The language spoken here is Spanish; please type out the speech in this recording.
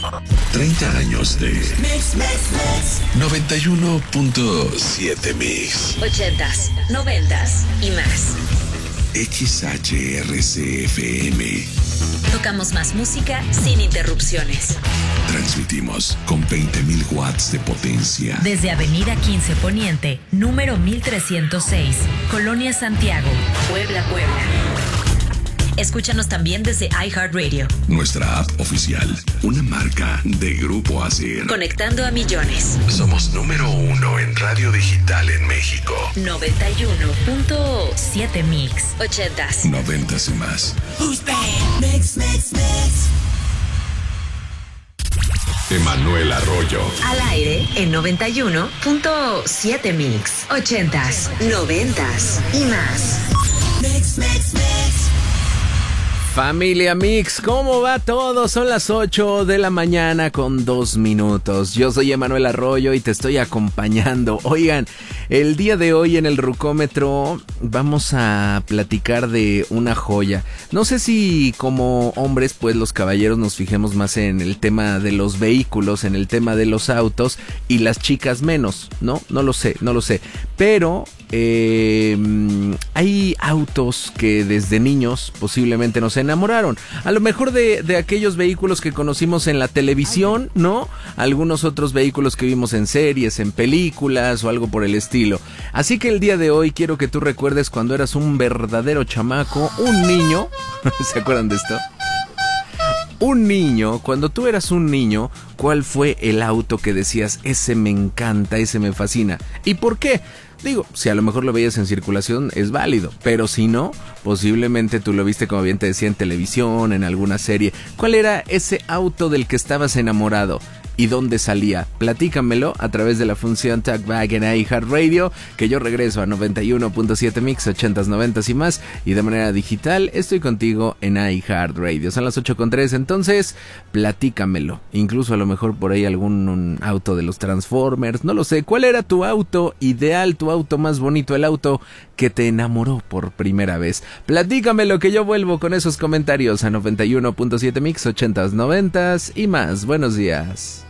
30 años de Mix. 91.7 Mix. 80s, 90s y más. XHRCFM. Tocamos más música sin interrupciones. Transmitimos con 20.000 watts de potencia. Desde Avenida 15 Poniente, número 1306, Colonia Santiago, Puebla. Escúchanos también desde iHeartRadio. Nuestra app oficial, una marca de Grupo ASIR. Conectando a millones. Somos número 1 en radio digital en México. 91.7 Mix. 80s. 90s y más. Mix. Emanuel Arroyo. Al aire en 91.7 Mix. 80s, 90s y más. Mix. Familia Mix, ¿cómo va todo? Son las 8 de la mañana con 2 minutos. Yo soy Emanuel Arroyo y te estoy acompañando. Oigan, el día de hoy en el Rucómetro vamos a platicar de una joya. No sé si como hombres, pues los caballeros nos fijemos más en el tema de los vehículos, en el tema de los autos, y las chicas menos, ¿no? No lo sé. Pero hay autos que desde niños posiblemente nos enamoraron. A lo mejor de aquellos vehículos que conocimos en la televisión, ¿no? Algunos otros vehículos que vimos en series, en películas o algo por el estilo. Así que el día de hoy quiero que tú recuerdes cuando eras un verdadero chamaco, un niño. ¿Se acuerdan de esto? Un niño, cuando tú eras un niño, ¿cuál fue el auto que decías, ese me encanta, ese me fascina? ¿Y por qué? Digo, si a lo mejor lo veías en circulación es válido, pero si no, posiblemente tú lo viste, como bien te decía, en televisión, en alguna serie. ¿Cuál era ese auto del que estabas enamorado? ¿Y dónde salía? Platícamelo a través de la función Talkback en iHeartRadio, que yo regreso a 91.7 Mix, 80s, 90s y más, y de manera digital estoy contigo en iHeartRadio. Son las 8:03, entonces platícamelo. Incluso a lo mejor por ahí algún auto de los Transformers, no lo sé. ¿Cuál era tu auto ideal, tu auto más bonito, el auto que te enamoró por primera vez? Platícamelo, que yo vuelvo con esos comentarios a 91.7 Mix, 80s, 90s y más. Buenos días.